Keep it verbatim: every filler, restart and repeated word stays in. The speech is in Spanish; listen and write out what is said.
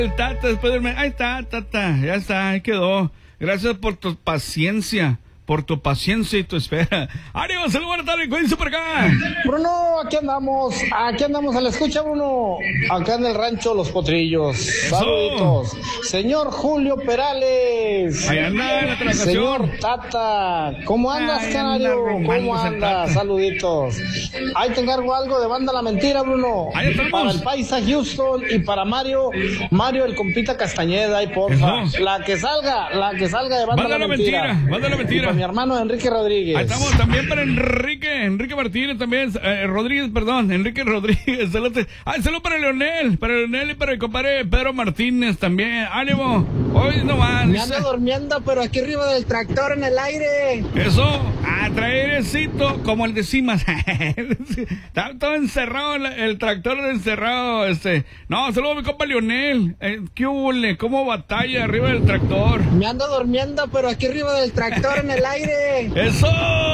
El Tata, después del... Ahí está, Tata, ya está, ahí quedó. Gracias por tu paciencia, por tu paciencia y tu espera. ¡Ánimo! ¡Saludos! Buenas tardes, cuídense por acá. Bruno, aquí andamos, aquí andamos a la escucha, Bruno. Acá en el rancho Los Potrillos. Eso. Saluditos. Señor Julio Perales. Ahí anda en la transacción. Señor Tata, ¿cómo andas, Ahí canario? anda ¿Cómo arrumándose el Tata. andas? Saluditos. Ahí te encargo algo de Banda La Mentira, Bruno. Ahí estamos. Para el Paisa Houston y para Mario, Mario el compita Castañeda, ahí porfa. Eso. La que salga, la que salga de Banda, Banda La La Mentira. Mentira, Banda La Y Mentira. para mi hermano Enrique Rodríguez. Ahí estamos también para Enrique, Enrique Martínez también, eh, Rodríguez, perdón, Enrique Rodríguez. Saludos, ah, saludos para Leonel, para Leonel y para el compadre Pedro Martínez también. Ánimo, hoy no va. Me ando durmiendo, pero aquí arriba del tractor en el aire. Eso, a traer airecito como el de Cimas. Está todo encerrado, el, el tractor encerrado. Este. No, saludos a mi compa Leonel. Eh, ¿Qué hubo? ¿Cómo batalla arriba del tractor? Me ando durmiendo, pero aquí arriba del tractor en el aire. Eso.